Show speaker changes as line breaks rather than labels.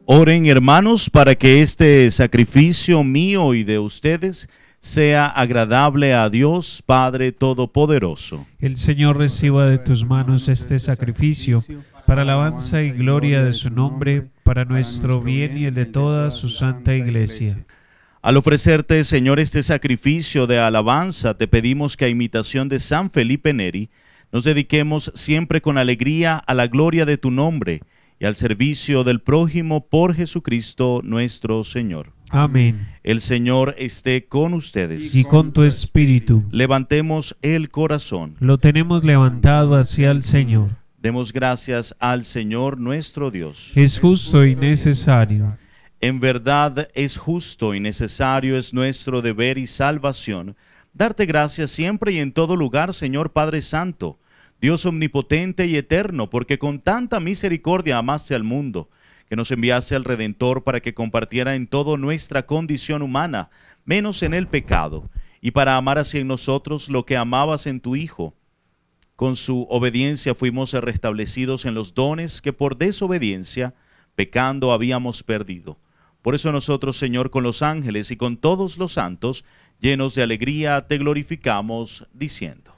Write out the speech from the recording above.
Oren, hermanos, para que este sacrificio mío y de ustedes sea agradable a Dios Padre Todopoderoso.
El Señor reciba de tus manos este sacrificio para alabanza y gloria de su nombre, para nuestro bien y el de toda su santa iglesia.
Al ofrecerte, Señor, este sacrificio de alabanza, te pedimos que a imitación de San Felipe Neri, nos dediquemos siempre con alegría a la gloria de tu nombre y al servicio del prójimo por Jesucristo nuestro Señor.
Amén.
El Señor esté con ustedes.
Y con tu espíritu.
Levantemos el corazón.
Lo tenemos levantado hacia el Señor.
Demos gracias al Señor nuestro Dios.
Es justo y necesario.
En verdad es justo y necesario, es nuestro deber y salvación, darte gracias siempre y en todo lugar, Señor Padre Santo, Dios omnipotente y eterno, porque con tanta misericordia amaste al mundo, que nos enviaste al Redentor para que compartiera en todo nuestra condición humana, menos en el pecado, y para amar así en nosotros lo que amabas en tu Hijo. Con su obediencia fuimos restablecidos en los dones que por desobediencia, pecando, habíamos perdido. Por eso nosotros, Señor, con los ángeles y con todos los santos, llenos de alegría, te glorificamos, diciendo: